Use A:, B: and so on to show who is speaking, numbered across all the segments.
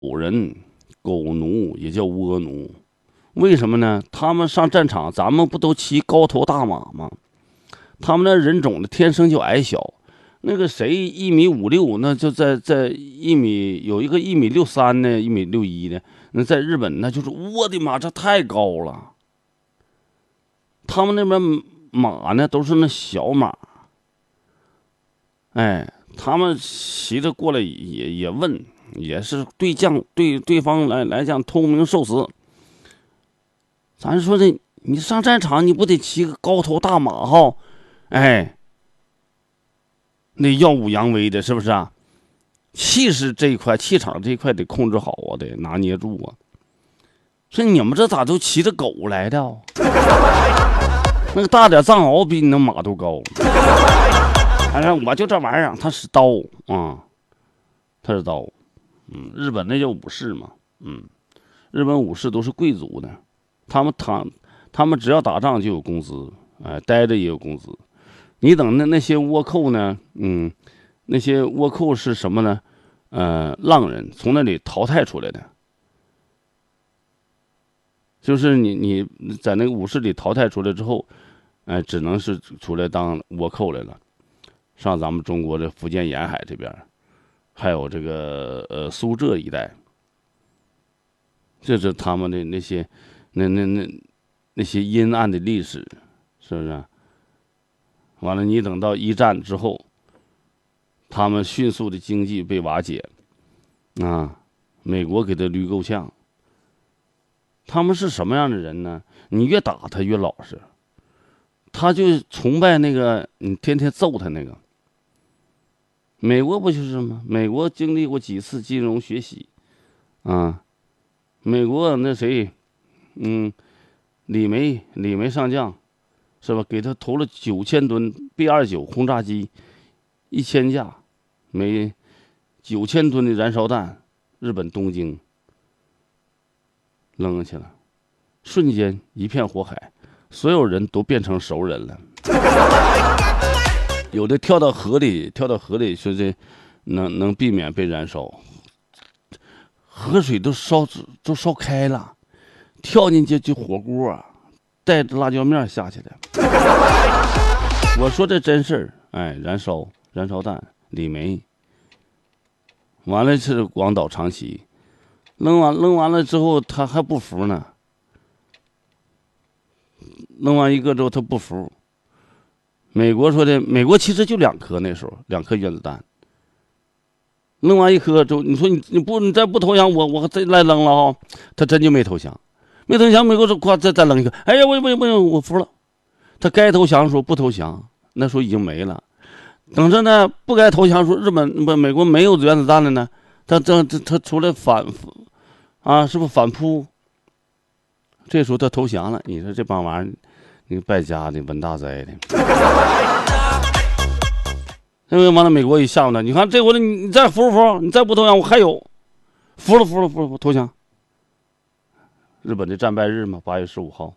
A: 狗人、狗奴也叫倭奴。为什么呢？他们上战场，咱们不都骑高头大马吗？他们那人种的天生就矮小。那个谁1.56米，那就在1米，有一个1.63米的，1.61米的。那在日本，那就是我的妈，这太高了。他们那边马呢，都是那小马。哎，他们骑着过来也问，也是对方来讲偷名受死。咱说的，你上战场你不得骑个高头大马哈？哎，那耀武扬威的，是不是啊？气势这一块，气场这一块得控制好啊，得拿捏住啊。说你们这咋都骑着狗来的哦？那个大点藏獒比你那马都高。反正我就这玩意儿，它是刀啊，它是刀。日本那叫武士嘛，日本武士都是贵族的，他们只要打仗就有工资，待着也有工资。你等那些倭寇呢，那些倭寇是什么呢？浪人从那里淘汰出来的，就是你在那个武士里淘汰出来之后，只能是出来当倭寇来了。上咱们中国的福建沿海这边，还有这个苏浙一带，这是他们的那些那些阴暗的历史，是不是？完了，你等到一战之后，他们迅速的经济被瓦解，美国给他捋够呛。他们是什么样的人呢？你越打他越老实，他就崇拜那个你天天揍他那个。美国不就是吗？美国经历过几次金融学习，美国那谁，李梅上将，是吧？给他投了9000吨 B-29轰炸机，1000架，每9000吨的燃烧弹，日本东京扔下去了，瞬间一片火海，所有人都变成熟人了。有的跳到河里，说这能避免被燃烧，河水都烧开了，跳进去就火锅，带着辣椒面下去的。我说这真事儿，燃烧弹，李梅，完了是广岛长崎，扔完了之后他还不服呢，扔完一个之后他不服。美国说的，美国其实就2颗，那时候2颗原子弹，扔完1颗之后，你说你再不投降，我再来扔了哈，他真就没投降，美国说夸再扔1颗，哎呀我服了，他该投降的时候不投降，那时候已经没了，等着呢不该投降说美国没有原子弹了呢，他出来是不是反扑？这时候他投降了，你说这帮玩意儿。那个败家的文大灾的，因为完了美国一吓唬他，你看这回你再服不服？你再不投降，我还有，服了，投降。日本的战败日嘛，8月15号，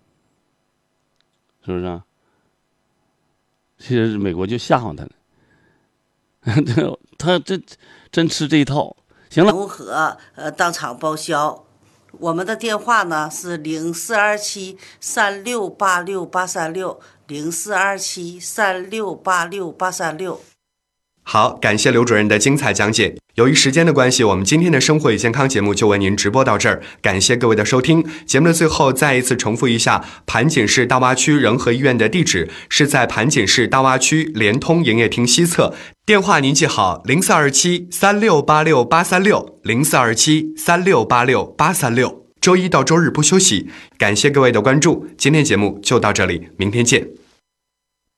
A: 是不是啊？其实美国就吓唬他了，他这真吃这一套。行了，
B: 融合当场报销。我们的电话呢是0427368686，0427368686。
C: 好，感谢刘主任的精彩讲解。由于时间的关系，我们今天的生活与健康节目就为您直播到这儿，感谢各位的收听。节目的最后再一次重复一下，盘锦市大洼区仁和医院的地址是在盘锦市大洼区联通营业厅西侧，电话您记好042736868360，042736868360，周一到周日不休息。感谢各位的关注，今天节目就到这里，明天见。